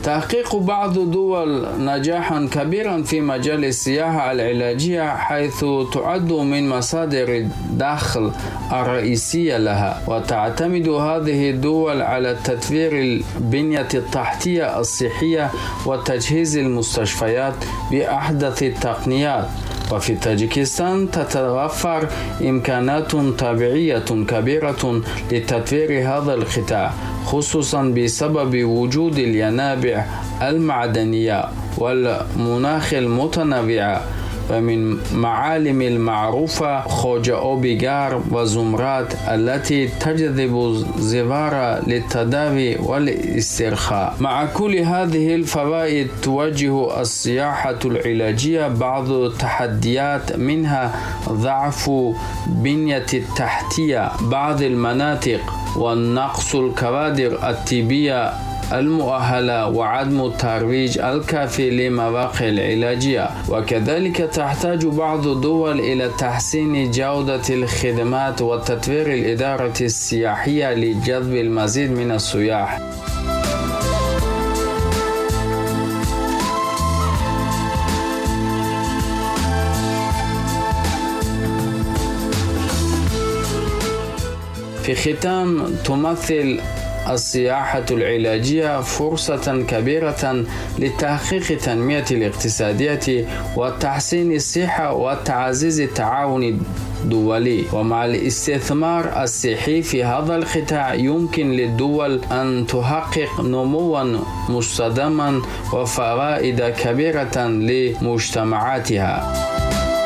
تحقيق بعض الدول نجاحا كبيرا في مجال السياحة العلاجية، حيث تعد من مصادر الدخل الرئيسية لها، وتعتمد هذه الدول على تطوير البنية التحتية الصحية وتجهيز المستشفيات بأحدث التقنيات. وفي طاجيكستان تتوفر إمكانات طبيعية كبيرة لتطوير هذا القطاع، خصوصا بسبب وجود الينابع المعدنية والمناخ المتنوع. ومن معالم المعروفة خوجة أوبيغار وزمرات التي تجذب الزوار للتداوي والاسترخاء. مع كل هذه الفوائد تواجه السياحة العلاجية بعض التحديات، منها ضعف بنية التحتية بعض المناطق ونقص الكوادر الطبية المؤهلة وعدم الترويج الكافي لمواقع العلاجية. وكذلك تحتاج بعض الدول إلى تحسين جودة الخدمات وتطوير الإدارة السياحية لجذب المزيد من السياح. في ختام، تمثل السياحة العلاجية فرصة كبيرة لتحقيق التنمية الاقتصادية وتحسين الصحة وتعزيز التعاون الدولي. ومع الاستثمار الصحي في هذا القطاع يمكن للدول أن تحقق نمواً مستداما وفوائد كبيرة لمجتمعاتها.